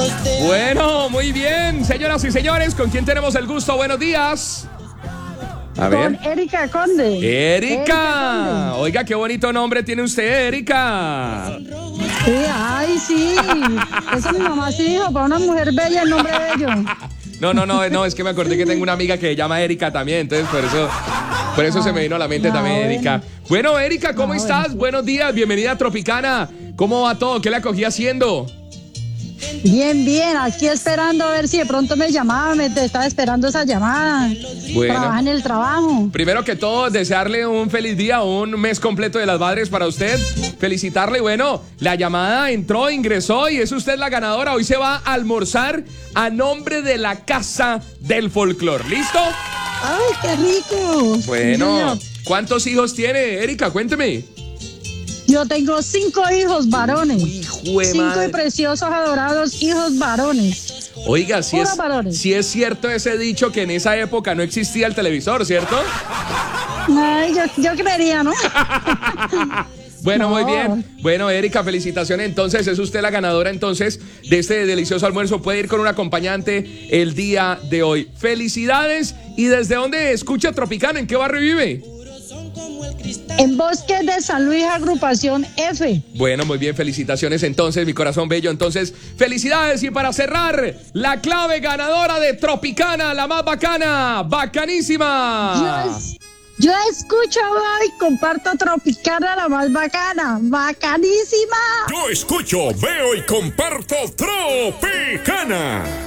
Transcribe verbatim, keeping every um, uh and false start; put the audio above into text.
Bueno, muy bien, señoras y señores, ¿con quién tenemos el gusto? Buenos días. A ver. Con Erika Conde. Erika. Erika Conde. Oiga, qué bonito nombre tiene usted, Erika. Sí, ay, sí. Eso mi mamá sí dijo, para una mujer bella el nombre bello. No, no, no, no, es que me acordé que tengo una amiga que se llama Erika también, entonces por eso, por eso ah, se me vino a la mente ah, también, bueno. Erika. Bueno, Erika, ¿cómo ah, estás? Bueno. Buenos días, bienvenida a Tropicana. ¿Cómo va todo? ¿Qué la cogí haciendo? Bien, bien, aquí esperando a ver si de pronto me llamaba, me estaba esperando esa llamada. Bueno, trabaja en el trabajo. Primero que todo, desearle un feliz día, un mes completo de las madres para usted, felicitarle y bueno, la llamada entró, ingresó y es usted la ganadora. Hoy se va a almorzar a nombre de la Casa del Folclor, ¿listo? ¡Ay, qué rico! Bueno, ¿cuántos hijos tiene, Erika? Cuénteme. Yo tengo cinco hijos varones. Hijo de cinco madre. Y preciosos, adorados hijos varones. Oiga, si es, varones. si es cierto ese dicho que en esa época no existía el televisor, ¿cierto? Ay, yo, yo creería, ¿no? Bueno, no. Muy bien. Bueno, Erika, felicitaciones. Entonces, es usted la ganadora entonces de este delicioso almuerzo. Puede ir con un acompañante el día de hoy. Felicidades. ¿Y desde dónde escucha Tropicana? ¿En qué barrio vive? En Bosques de San Luis, agrupación F. Bueno, muy bien, felicitaciones entonces, mi corazón bello. Entonces, felicidades. Y para cerrar, la clave ganadora de Tropicana, la más bacana, bacanísima. Yo, es, yo escucho y comparto Tropicana, la más bacana, bacanísima. Yo escucho, veo y comparto Tropicana.